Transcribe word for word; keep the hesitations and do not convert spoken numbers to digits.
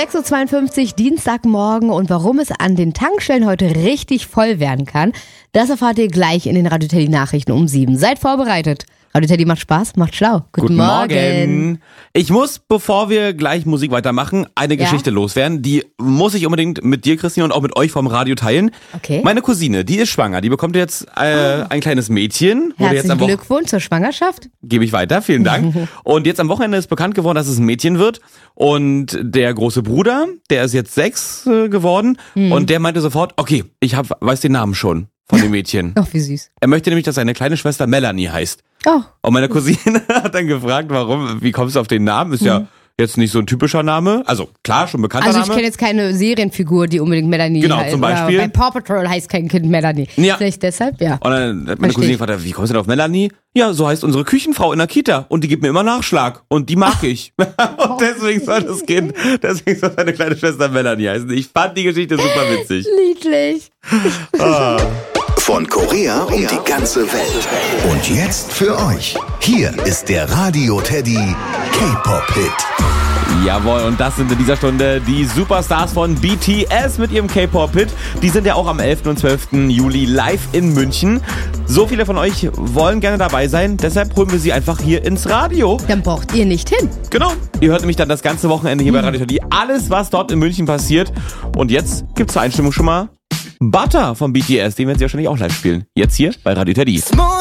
sechs Uhr zweiundfünfzig, Dienstagmorgen, und warum es an den Tankstellen heute richtig voll werden kann, das erfahrt ihr gleich in den Radio Teddy Nachrichten um sieben. Seid vorbereitet. Radio Teddy macht Spaß, macht schlau. Guten, Guten Morgen. Morgen. Ich muss, bevor wir gleich Musik weitermachen, eine Ja? Geschichte loswerden. Die muss ich unbedingt mit dir, Christine, und auch mit euch vom Radio teilen. Okay. Meine Cousine, die ist schwanger. Die bekommt jetzt äh, ein kleines Mädchen. Wurde jetzt Herzlichen am Wochen- Glückwunsch zur Schwangerschaft. Gebe ich weiter, vielen Dank. Und jetzt am Wochenende ist bekannt geworden, dass es ein Mädchen wird. Und der große Bruder, der ist jetzt sechs äh, geworden. Und der meinte sofort, okay, ich hab, weiß den Namen schon von dem Mädchen. Ach, wie süß. Er möchte nämlich, dass seine kleine Schwester Melanie heißt. Oh, Und meine Cousine hat dann gefragt, warum, wie kommst du auf den Namen? Ist ja jetzt nicht so ein typischer Name. Also klar, schon bekannter also ich Name. kenne jetzt keine Serienfigur, die unbedingt Melanie Genau, heißt. zum Beispiel. Oder bei Paw Patrol heißt kein Kind Melanie. Ja. Vielleicht deshalb, ja. Und dann hat meine Versteh Cousine ich. gefragt, wie kommst du denn auf Melanie? Ja, so heißt unsere Küchenfrau in der Kita. Und die gibt mir immer Nachschlag. Und die mag ich. Und deswegen soll das Kind, deswegen soll seine kleine Schwester Melanie heißen. Ich fand die Geschichte super witzig. Niedlich. Von Korea und die ganze Welt. Und jetzt für euch. Hier ist der Radio Teddy K-Pop-Hit. Jawohl, und das sind in dieser Stunde die Superstars von B T S mit ihrem K-Pop-Hit. Die sind ja auch am elften und zwölften Juli live in München. So viele von euch wollen gerne dabei sein, deshalb holen wir sie einfach hier ins Radio. Dann braucht ihr nicht hin. Genau, ihr hört nämlich dann das ganze Wochenende hier bei Radio Teddy alles, was dort in München passiert. Und jetzt gibt's zur Einstimmung schon mal Butter von B T S, den werden sie wahrscheinlich auch live spielen. Jetzt hier bei Radio Teddy.